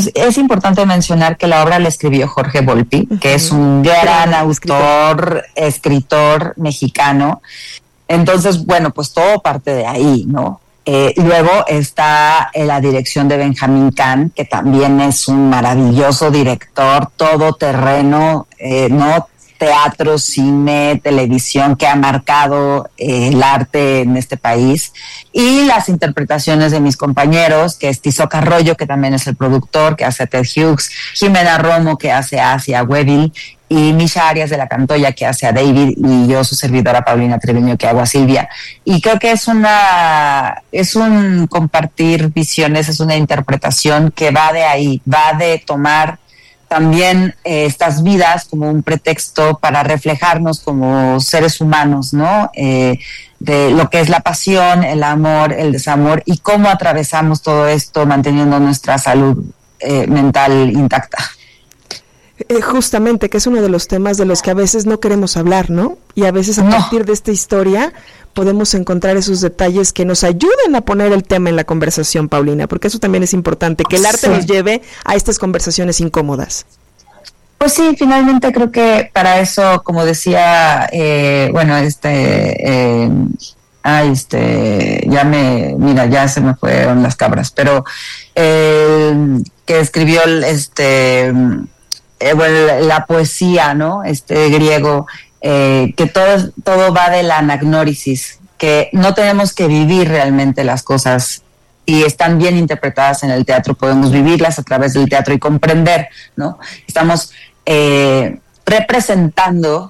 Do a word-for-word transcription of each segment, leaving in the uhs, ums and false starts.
Pues es importante mencionar que la obra la escribió Jorge Volpi, uh-huh. que es un gran autor, escritor. escritor mexicano. Entonces, bueno, pues todo parte de ahí, ¿no? Eh, luego está eh, la dirección de Benjamín Kahn, que también es un maravilloso director, todoterreno, eh, ¿no? Teatro, cine, televisión, que ha marcado eh, el arte en este país, y las interpretaciones de mis compañeros, que es Tizoc Arroyo, que también es el productor, que hace a Ted Hughes, Jimena Romo, que hace a Asia Weddle, y Misha Arias de la Cantoya, que hace a David, y yo, su servidora Paulina Treviño, que hago a Silvia. Y creo que es una, es un compartir visiones, es una interpretación que va de ahí, va de tomar también eh, estas vidas como un pretexto para reflejarnos como seres humanos, ¿no? Eh, de lo que es la pasión, el amor, el desamor, y cómo atravesamos todo esto manteniendo nuestra salud eh, mental intacta. Eh, justamente, que es uno de los temas de los que a veces no queremos hablar, ¿no? Y a veces a no. partir de esta historia podemos encontrar esos detalles que nos ayuden a poner el tema en la conversación, Paulina, porque eso también es importante, que el arte sí. nos lleve a estas conversaciones incómodas. Pues sí, finalmente creo que para eso, como decía, eh, bueno, este, eh, ay, este, ya me, mira, ya se me fueron las cabras, pero eh, que escribió, este, eh, bueno, la poesía, ¿no? Este griego. Eh, que todo, todo va de la anagnórisis, que no tenemos que vivir realmente las cosas, y están bien interpretadas en el teatro, podemos vivirlas a través del teatro y comprender, ¿no? Estamos eh, representando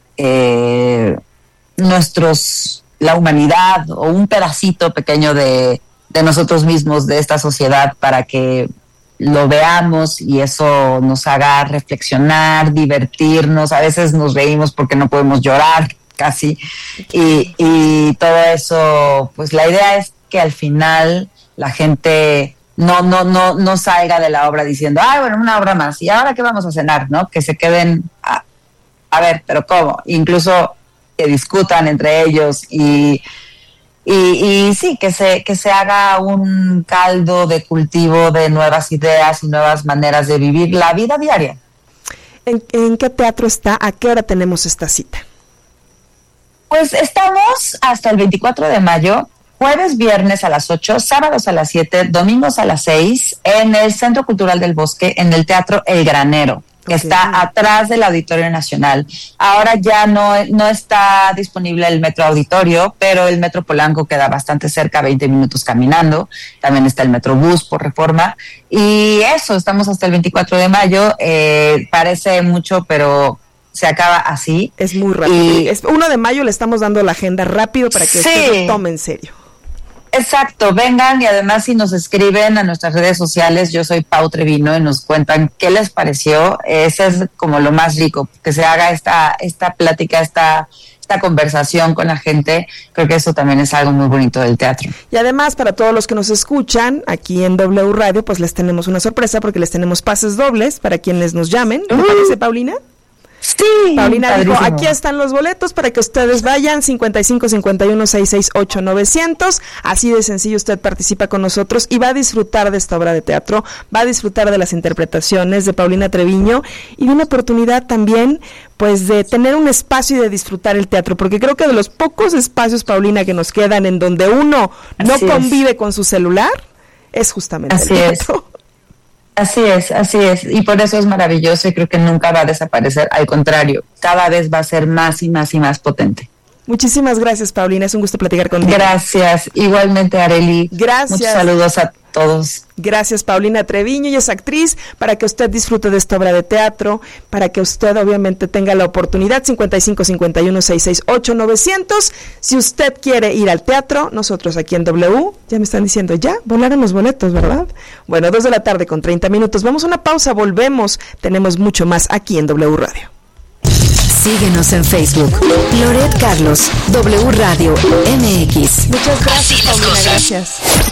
eh, nuestros, la humanidad, o un pedacito pequeño de, de nosotros mismos, de esta sociedad, para que lo veamos y eso nos haga reflexionar, divertirnos. A veces nos reímos porque no podemos llorar casi, y, y todo eso, pues la idea es que al final la gente no no no no salga de la obra diciendo, ay, bueno, una obra más, y ahora qué vamos a cenar, ¿no? Que se queden a, a ver, pero ¿cómo? Incluso que discutan entre ellos, y Y, y sí, que se que se haga un caldo de cultivo de nuevas ideas y nuevas maneras de vivir la vida diaria. ¿En, en qué teatro está? ¿A qué hora tenemos esta cita? Pues estamos hasta el veinticuatro de mayo, jueves, viernes a las ocho, sábados a las siete, domingos a las seis, en el Centro Cultural del Bosque, en el Teatro El Granero, que okay. está atrás del Auditorio Nacional. Ahora ya no, no está disponible el Metro Auditorio, pero el Metro Polanco queda bastante cerca, veinte minutos caminando. También está el Metrobús por Reforma. Y eso, estamos hasta el veinticuatro de mayo. Eh, parece mucho, pero se acaba así. Es muy rápido. Y es uno de mayo le estamos dando la agenda rápido para que sí. usted lo tome en serio. Exacto, vengan, y además si nos escriben a nuestras redes sociales, yo soy Pau Treviño, y nos cuentan qué les pareció. Ese es como lo más rico, que se haga esta esta plática, esta esta conversación con la gente. Creo que eso también es algo muy bonito del teatro. Y además, para todos los que nos escuchan aquí en W Radio, pues les tenemos una sorpresa, porque les tenemos pases dobles para quienes nos llamen. ¿Te uh. parece, Paulina? Sí, Paulina padrísimo. Dijo, aquí están los boletos para que ustedes vayan, cincuenta y cinco, cincuenta y uno, sesenta y seis, ocho, novecientos, así de sencillo usted participa con nosotros y va a disfrutar de esta obra de teatro, va a disfrutar de las interpretaciones de Paulina Treviño, y de una oportunidad también, pues, de tener un espacio y de disfrutar el teatro, porque creo que de los pocos espacios, Paulina, que nos quedan en donde uno no así convive es. con su celular, es justamente así el teatro. Es. Así es, así es, y por eso es maravilloso, y creo que nunca va a desaparecer, al contrario, cada vez va a ser más y más y más potente. Muchísimas gracias, Paulina, es un gusto platicar contigo. Gracias, igualmente, Arely. Gracias. Muchos saludos a todos. Gracias, Paulina Treviño, ella es actriz, para que usted disfrute de esta obra de teatro, para que usted obviamente tenga la oportunidad, cincuenta y cinco, cincuenta y uno, sesenta y seis, ocho, novecientos, si usted quiere ir al teatro, nosotros aquí en W, ya me están diciendo, ya, volaron los boletos, ¿verdad? Bueno, dos de la tarde con treinta minutos, vamos a una pausa, volvemos, tenemos mucho más aquí en W Radio. Síguenos en Facebook, Loret Carlos, W Radio M X. Muchas gracias, Paulina, gracias.